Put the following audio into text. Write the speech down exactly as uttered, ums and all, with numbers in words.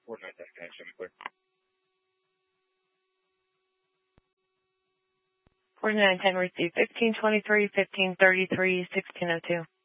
forty-nine ten connection, clear. forty-nine ten received, fifteen twenty-three, fifteen thirty-three, sixteen oh two.